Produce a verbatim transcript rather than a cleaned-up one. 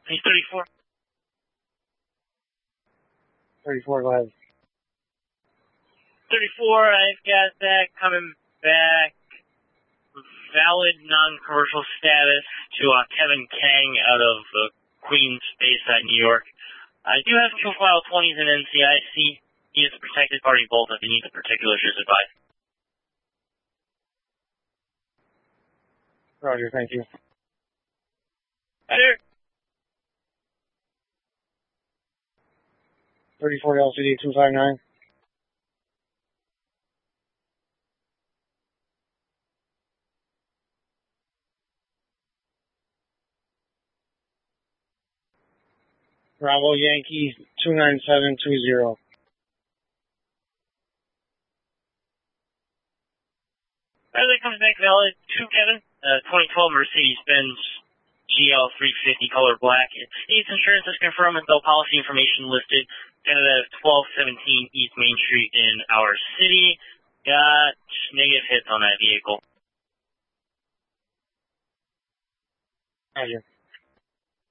He's thirty-four. thirty-four, go ahead. thirty-four, I've got that coming back. Valid non-commercial status to uh, Kevin Kang out of uh, Queens, Bayside, New York. I do have two file twenties in N C I C. He is a protected party bolt if you need the particulars is advised. Roger, thank you. There. thirty-four L C D two five nine. Bravo Yankee two nine seven two zero. As it comes back valid to Kevin, uh, twenty twelve Mercedes-Benz G L three fifty color black. It states insurance is confirmed with no policy information listed. Canada twelve seventeen East Main Street in our city. Got negative hits on that vehicle. Roger.